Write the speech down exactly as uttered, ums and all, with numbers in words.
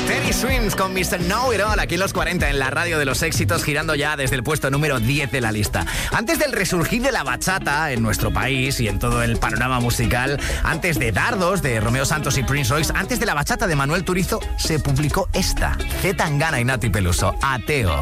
Teddy Swims con mister Know It All aquí en los cuarenta en la radio de los éxitos, girando ya desde el puesto número diez de la lista. Antes del resurgir de la bachata en nuestro país y en todo el panorama musical, antes de Dardos de Romeo Santos y Prince Royce, antes de la bachata de Manuel Turizo, se publicó esta, C. Tangana y Nati Peluso, Ateo.